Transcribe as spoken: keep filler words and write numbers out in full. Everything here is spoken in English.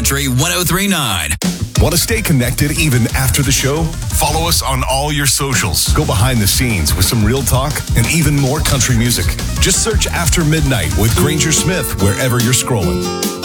Country one oh three point nine. Want to stay connected even after the show? Follow us on all your socials. Go behind the scenes with some real talk and even more country music. Just search After Midnight with Granger Smith wherever you're scrolling.